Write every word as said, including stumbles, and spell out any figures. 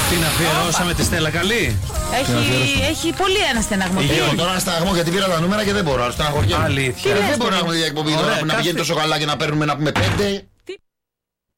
Την αφιερώσαμε τη Στέλλα καλή. Έχει, έχει πολύ ένα στεναγμό. Τώρα ένα στεναγμό γιατί πήρα τα νούμερα και δεν μπορώ. Αλήθεια. Δεν μπορώ να έχουμε εκπομπή τώρα που να πηγαίνει τόσο καλά και να παίρνουμε να πούμε πέντε.